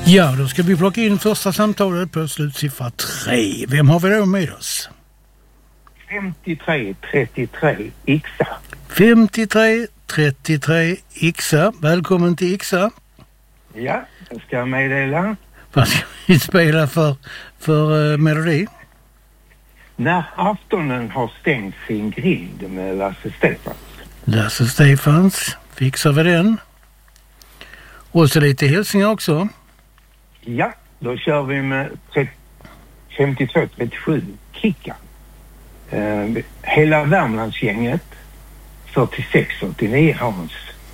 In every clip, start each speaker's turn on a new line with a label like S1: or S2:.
S1: Ja, då ska vi plocka in första samtalet på slutsiffra 3. Vem har vi då med oss?
S2: 5333 Ixa.
S1: 5333 Ixa. Välkommen till Ixa.
S2: Ja, jag ska meddela.
S1: Vad ska vi spela för melodi?
S2: När aftonen har stängt sin grind med Lasse Stefans.
S1: Lasse Stefans, fixar vi den. Och så lite hälsningar också.
S2: Ja, då kör vi med 5237 Kickan. Hela Värmlandsgänget 4689 Hans.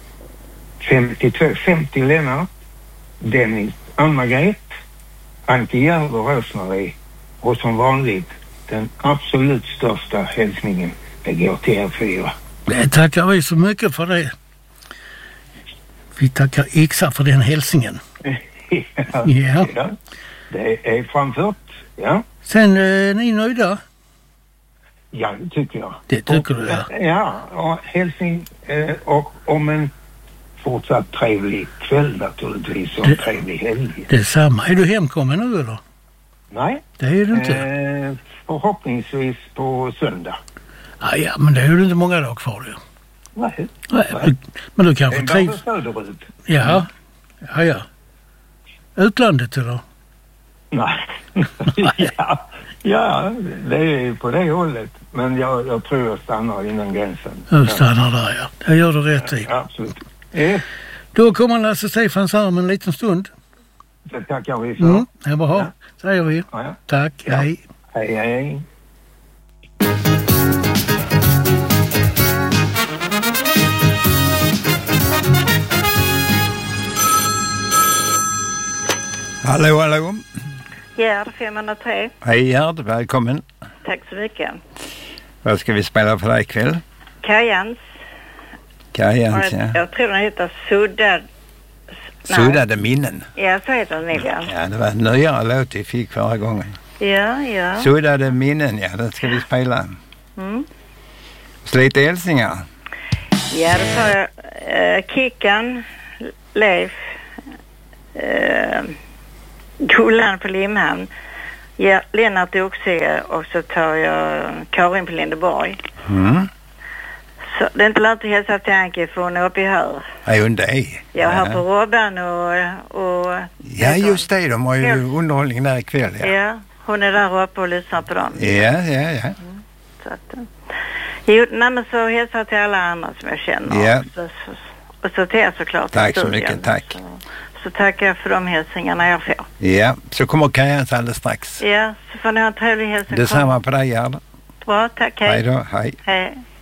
S2: 5250 Lennart. Dennis Anna-Gret. Anke Järv och Rosmarie. Och som vanligt den absolut största hälsningen, det går till er fyra.
S1: Det tackar vi så mycket för det. Vi tackar Ixa för den hälsningen.
S2: Ja. Det är framfört. Ja.
S1: Sen är ni nöjda?
S2: Ja, det tycker jag.
S1: Det tycker du, ja.
S2: Ja, och hälsning och om en fortsatt trevlig kväll naturligtvis och en trevlig helg.
S1: Detsamma. Är du hemkommen nu eller?
S2: Nej.
S1: Det är du inte.
S2: Förhoppningsvis på söndag.
S1: Ja, men det är ju inte många dagar kvar ju.
S2: Nej.
S1: Men du kanske
S2: trivs. Söderut.
S1: Ja. Utlandet eller?
S2: Nej. ja, det är på det hållet. Men jag tror jag stannar innan gränsen.
S1: Du stannar där, ja. Det gör du rätt i.
S2: Ja, absolut.
S1: Då kommer Lasse Stefans här om en liten stund.
S2: Det tackar vi för.
S1: Det är bra, säger vi.
S2: Ja.
S1: Tack, hej.
S2: Hej.
S3: Hallå.
S4: Gerd 503.
S3: Hej Gerd, välkommen.
S4: Tack så mycket.
S3: Vad ska vi spela för dig ikväll?
S4: Kajans,
S3: ja.
S4: Jag tror den heter
S3: Suddade minnen.
S4: Ja, så heter den nog.
S3: Ja, det var en nyare låt vi fick förra gången.
S4: Ja.
S3: Suddade minnen, ja, det ska vi spela. Så lite hälsningar.
S4: Ja, då tar jag Kickan, Leif, Gullan på Limhamn, Lennart Oxie och så tar jag Karin på Lindeborg. Så det är inte lätt att hälsa till Anke för hon är uppe i Hör.
S3: Ja, det.
S4: Jag har på Robban och
S3: ja, just det. De har ju underhållning där ikväll.
S4: Ja, hon är där uppe och lyssnar på dem.
S3: Ja.
S4: Så att, men så hälsar till alla andra som jag känner.
S3: Ja.
S4: Och så till er såklart.
S3: Tack så mycket, tack.
S4: Så tackar jag för de hälsningarna jag får.
S3: Ja, så kommer Kajans alldeles strax.
S4: Ja, så får ni ha en trevlig hälsning.
S3: Detsamma på dig, Gerd.
S4: Bra, tack, hej.
S3: Hej då, hej.
S4: Hej.